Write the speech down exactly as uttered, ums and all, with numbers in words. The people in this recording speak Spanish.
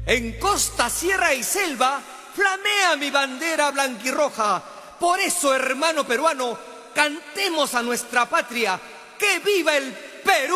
En costa, sierra y selva flamea mi bandera blanquirroja. Por eso, hermano peruano, cantemos a nuestra patria. ¡Que viva el Perú!